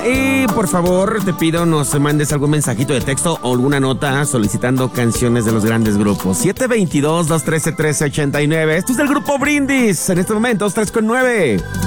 Y por favor, te pido nos mandes algún mensajito de texto o alguna nota solicitando canciones de los grandes grupos. 722-213-1389. Esto es del grupo Brindis. En este momento, 3:09.